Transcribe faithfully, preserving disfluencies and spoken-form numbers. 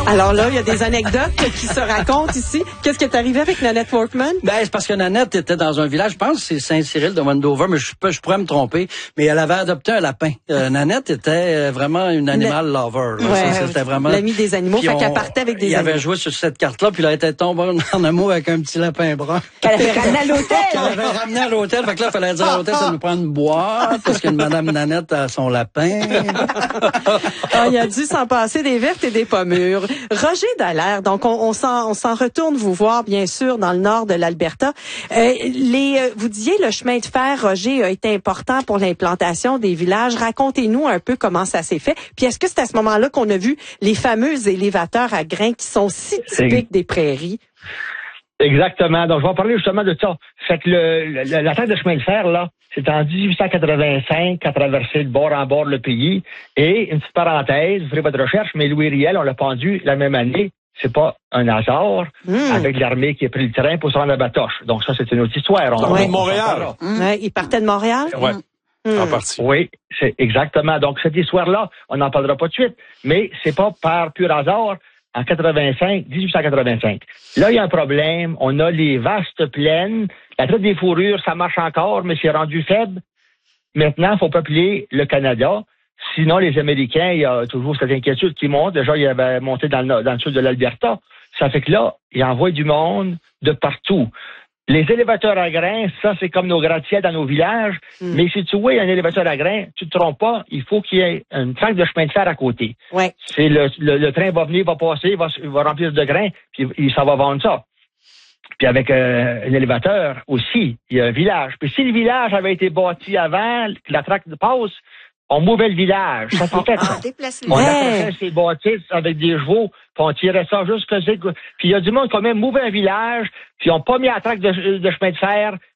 Alors là, il y a des anecdotes qui se racontent ici. Qu'est-ce qui est arrivé avec Nanette Workman? Ben, c'est parce que Nanette était dans un village, je pense que c'est Saint-Cyril de Wendover, mais je, peux, je pourrais me tromper, mais elle avait adopté un lapin. Euh, Nanette était vraiment une animal Le... lover. Ouais, ça, c'était vraiment l'ami des animaux, fait qu'elle partait avec des il animaux. Il avait joué sur cette carte-là, puis là, elle était tombée en amour avec un petit lapin brun. Qu'elle avait ramené à l'hôtel. Qu'elle avait ramené à l'hôtel, fait que là, il fallait dire à l'hôtel, ça nous prend une boîte, parce que Madame Nanette a son lapin. Ah, il a dû s'en passer des vertes et des pommures. Roger Dallaire, donc on, on s'en on s'en retourne vous voir bien sûr dans le nord de l'Alberta. Euh, les euh, vous disiez le chemin de fer, Roger, a été important pour l'implantation des villages. Racontez-nous un peu comment ça s'est fait. Puis est-ce que c'est à ce moment-là qu'on a vu les fameux élévateurs à grains qui sont si typiques des prairies? Exactement. Donc je vais en parler justement de ça. Fait que le, le la traque de chemin de fer là, c'est en dix-huit cent quatre-vingt-cinq qu'a traversé de bord en bord le pays. Et une petite parenthèse, vous ferez votre recherche, mais Louis Riel, on l'a pendu la même année. C'est pas un hasard, mmh. avec l'armée qui a pris le train pour se rendre à Batoche. Donc ça, c'est une autre histoire. On ouais. de Montréal. Mmh. Ouais, il partait de Montréal? Ouais. Mmh. En partie. Oui, c'est exactement. Donc cette histoire-là, on n'en parlera pas de suite. Mais c'est pas par pur hasard. En quatre-vingt-cinq, dix-huit cent quatre-vingt-cinq. Là, il y a un problème. On a les vastes plaines. La traite des fourrures, ça marche encore, mais c'est rendu faible. Maintenant, il faut peupler le Canada. Sinon, les Américains, il y a toujours cette inquiétude qui monte. Déjà, il y avait monté dans le, dans le sud de l'Alberta. Ça fait que là, ils envoient du monde de partout. Les élévateurs à grains, ça, c'est comme nos gratte-ciels dans nos villages. Mm. Mais si tu vois un élévateur à grains, tu te trompes pas, il faut qu'il y ait une traque de chemin de fer à côté. Ouais. C'est le, le, le train va venir, va passer, il va, il va remplir de grains, puis il s'en va vendre ça. Puis avec euh, un élévateur aussi, il y a un village. Puis si le village avait été bâti avant que la traque passe, on mouvait le village. Ça s'est fait. Ah, on accrochait ces bâtisses avec des chevaux, puis on tirait ça jusqu'à... Puis il y a du monde qui a même mouvé un village, puis ils n'ont pas mis la traque de, de chemin de fer,